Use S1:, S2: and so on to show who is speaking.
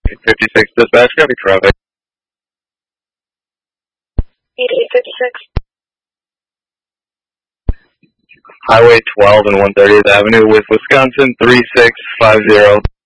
S1: 56 dispatch, copy traffic.
S2: 8856.
S1: Highway 12 and 130th Avenue with Wisconsin 3650.